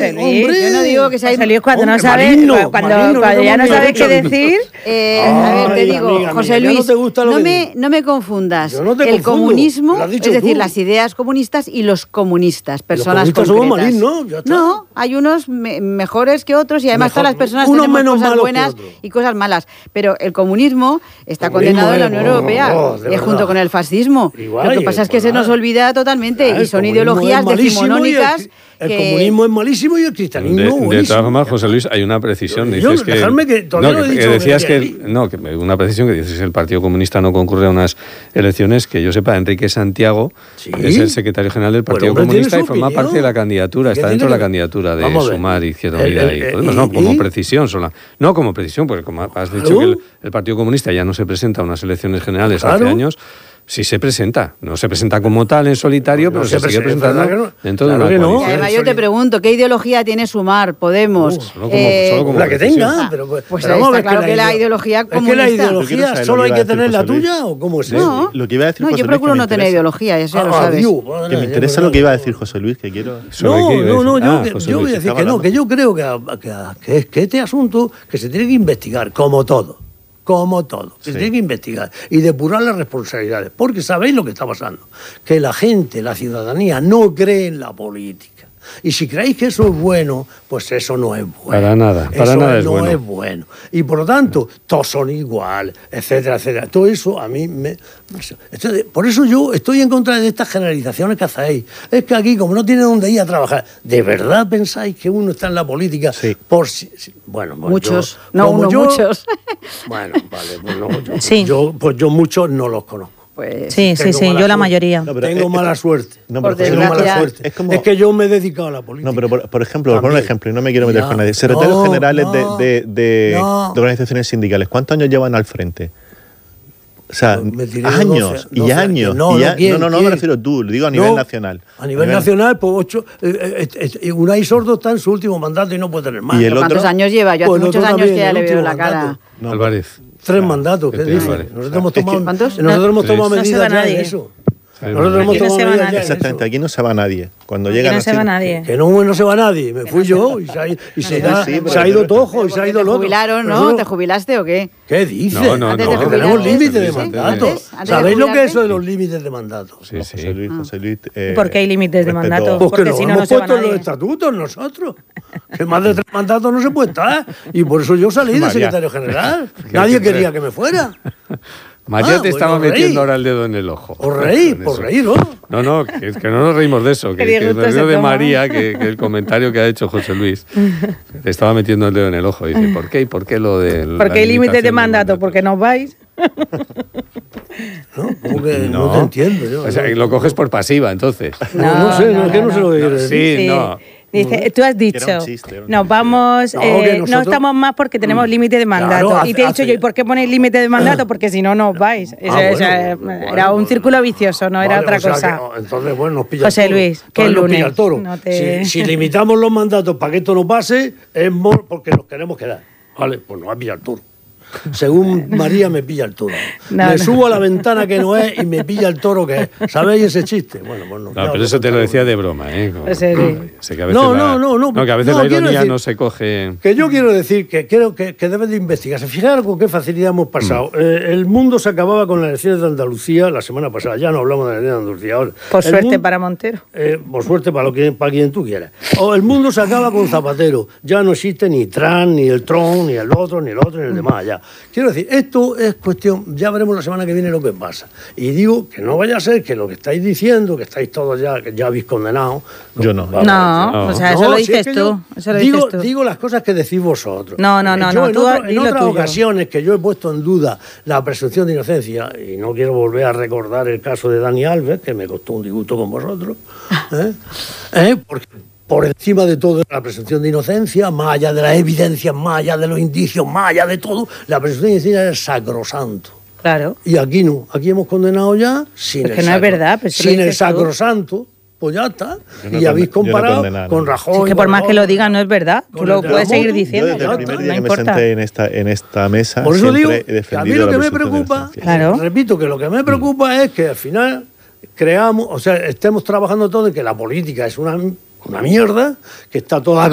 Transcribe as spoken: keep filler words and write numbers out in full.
José Luis, hombre. Yo no digo que sea José Luis cuando hombre, no sabes, maligno, cuando, maligno, cuando no ya no tengo sabes ni qué idea. decir. Eh, Ay, a ver, te amiga digo, mía, José ya no Luis, te gusta lo no que me, digo. no me confundas Yo no te el confundo, comunismo, lo has dicho es decir, tú. las ideas comunistas y los comunistas, personas comunistas somos concretas. malignos, ya está. No, hay unos me- mejores que otros y además Mejor- todas las personas unos tenemos menos cosas malos que buenas otros. y cosas malas. Pero el comunismo está Comunismo condenado en la es, Unión oh, Europea, oh, de eh, verdad. junto con el fascismo. Igual, Lo que y pasa el es que se polar. nos olvida totalmente Ah, y el son comunismo ideologías es malísimo y el- decimonónicas. El que- comunismo es malísimo y el cristianismo De, de buenísimo. todas formas, José Luis, hay una precisión. Yo- yo- Dices que, dejadme que todavía no he que- dicho que lo decías que que, quería. no, que una precisión que dices el Partido Comunista no concurre a unas elecciones. Que yo sepa, Enrique Santiago Sí. es el secretario general del Bueno, Partido hombre, tiene Comunista y su forma opinión. parte de la candidatura, ¿Qué está tiene dentro de la que- candidatura de Vamos a ver. Sumar, Izquierda El- Unida el- y el- Podemos, no, y- como y- precisión sola. No como precisión, porque como has dicho Claro. que el, el Partido Comunista ya no se presenta a unas elecciones generales Claro. hace años. Sí se presenta, no se presenta como tal en solitario, No pero se se sigue presenta, presentando ¿verdad que no? dentro de Claro una que no. Y coalición. además el yo te soli- pregunto, ¿qué ideología tiene Sumar, Podemos? Uh, solo como- Eh, solo como La que precisión. tenga, pero pues, Pues pero está vamos a ver claro que la ideo- ideología Es que la comunista. Yo quiero ideología saber solo lo que hay iba que a decir tener la José Luis. tuya o cómo es Sí, eso. No. Lo que iba a decir No, José yo Luis, procuro que me no tener interesa. ideología, eso ya lo Ah, sabes. Dios, madre Que me mía, interesa qué lo que iba a verdad. decir José Luis, que quiero... ¿Sobre No, qué iba a no, no, decir? yo, Ah, que, José yo voy Luis. a decir estaba que no, hablando. que yo creo que, que, que, que este asunto que se tiene que investigar, como todo, como todo, que Sí. se tiene que investigar y depurar las responsabilidades, porque sabéis lo que está pasando, que la gente, la ciudadanía no cree en la política. Y si creéis que eso es bueno, pues eso no es bueno. Para nada, para Eso nada es no bueno. es bueno. Y por lo tanto, todos son iguales, etcétera, etcétera. Todo eso a mí me... no sé. Entonces, por eso yo estoy en contra de estas generalizaciones que hacéis. Es que aquí, como no tiene dónde ir a trabajar, ¿de verdad pensáis que uno está en la política Sí. por si... si- bueno, pues Muchos, yo- no como uno, yo- muchos. Bueno, vale, pues no, yo, Sí. yo, pues yo muchos no los conozco. Pues Sí, sí, Tengo sí, mala yo la suerte. mayoría. No, pero Tengo es- mala suerte. No, Por pero José Tengo Luis, mala desgracia. suerte. Es como- Es que yo me he dedicado a la política. No, pero por, por ejemplo, por un También. ejemplo, y no me quiero meter Ya. con nadie. Secretarios No, generales de, no, de, de, no. de organizaciones sindicales, ¿cuántos años llevan al frente? O sea, Pues me tiré años doce, y doce años. años. No, y no, a- ¿quién? no, no, no ¿quién? me refiero tú, lo digo a nivel No, nacional. A nivel nacional, pues ocho. Eh, eh, eh, Unai Sordo está en su último mandato y no puede tener más. Y el ¿Cuántos otro? años lleva? Yo hace Pues el muchos otro años también, que ya el le veo último la cara. mandato. No, Álvarez. Tres mandatos, ¿qué Este dices? Álvarez. Nosotros hemos Es que- tomado, ¿Cuántos? nosotros hemos Sí. tomado No se medidas va ya en nadie. eso. Sí, Nosotros hemos Aquí no tomado se va medidas nadie. ya en Exactamente, eso. aquí no se va nadie. Cuando Aquí llegan no a se va cierto- nadie. Que no, no se va nadie. Me fui yo y se ha, y se se ha- va, sí, se pero- ha ido Tojo y se ha Porque ido te el otro. jubilaron, Pero ¿no? eso- ¿Te jubilaste o qué? ¿Qué dices? No, no, Antes no. de Que jubilarte. tenemos límites de Sí, mandato. antes, antes de ¿Sabéis lo que es jubilarte? eso de los límites de mandato? Sí, No, sí. José Luis, José Luis, eh, ¿Y por qué hay límites de respeto- mandato? Porque Porque lo si no, hemos no se va puesto en los nadie. estatutos nosotros. Que más de tres mandatos no se puede estar. Y por eso yo salí de María. secretario general. ¿Qué Nadie te quería crees? que me fuera. María Ah, te pues estaba os reí. metiendo ahora el dedo en el ojo. Os reí, Con por eso. reír, ¿no? No, no, que, es que no nos reímos de eso. Que, Qué que disgusto me se río de toma. María, que, que el comentario que ha hecho José Luis. Te estaba metiendo el dedo en el ojo. Dice, ¿por qué? ¿Y por qué lo de la Porque hay límites de limitación mandato, porque nos vais. ¿No? Como que no, No. te entiendo. Yo, O sea, lo coges por pasiva, entonces. no, no sé, no, es que no, se lo No, diré. sí, no. Dice, tú has dicho, Era un chiste, era un nos chiste. vamos, No, eh, que no nosotros- estamos más porque tenemos límite de mandato. Claro, y te he hace- dicho yo, ¿y por qué ponéis límite de mandato? Porque si no, no os vais. Ese- bueno, ese- bueno, era un bueno. círculo vicioso, no era Vale, otra o sea cosa. que, entonces, bueno, nos pilla José el toro. Luis, que Entonces el nos pilla lunes el toro. no te- si, si limitamos los mandatos para que esto no pase, es more porque nos queremos quedar. Vale, pues nos va a pillar el toro. Según María, me pilla el toro. No, me no. subo a la ventana que no es y me pilla el toro que es. ¿Sabéis ese chiste? Bueno, pues no. No, ya pero os eso te lo contaré. decía de broma, ¿eh? Como- José Luis. sé que a veces No, la- no, no, no. que a veces No, la quiero ironía decir- no se coge. Que yo quiero decir que creo que, que debe de investigarse. Fijaros con qué facilidad hemos pasado. Mm. Eh, el mundo se acababa con las elecciones de Andalucía la semana pasada. Ya no hablamos de las elecciones de Andalucía ahora. Por El suerte mundo- para Montero. Eh, por suerte para, lo que, para quien tú quieras. O el mundo se acaba con Zapatero. Ya no existe ni Trump, ni el Trump, ni el otro, ni el otro, ni el demás. Ya. Quiero decir, esto es cuestión. Ya veremos la semana que viene lo que pasa. Y digo que no vaya a ser que lo que estáis diciendo, que estáis todos ya, que ya habéis condenado. Yo no. Vamos, No, no. o sea, eso no, lo si es dices que tú. yo Eso lo digo, dices tú. digo las cosas que decís vosotros. No, no, no, Yo no, en, tú otro- en di lo otras tuyo. ocasiones que yo he puesto en duda la presunción de inocencia, y no quiero volver a recordar el caso de Dani Alves, que me costó un disgusto con vosotros, ¿eh? ¿Eh? Porque por encima de todo la presunción de inocencia, más allá de las evidencias, más allá de los indicios, más allá de todo, la presunción de inocencia es sacrosanto. Claro. Y aquí no, aquí hemos condenado ya sin Es el que no es sacro- verdad, pero eso lo sin el dices tú. sacrosanto, pues ya está. Yo no y habéis conde- yo no comparado condeno, con no. Rajoy. Si es que por con más que Rajoy. lo digan, no es verdad. Tú Con lo el de la puedes seguir moto. Yo diciendo. desde el ya primer está, día no que me importa. senté en esta, en esta mesa Por eso siempre digo he que a mí defendido lo la que me presunción de preocupa, inocencia. Claro. repito que lo que me preocupa es que al final creamos, o sea, estemos trabajando todo en que la política es una, una mierda, que está toda